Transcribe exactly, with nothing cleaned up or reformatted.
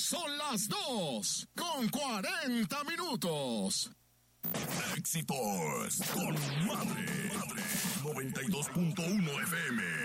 son las dos con cuarenta minutos. Éxitos con Madre, Madre noventa y dos punto uno F M.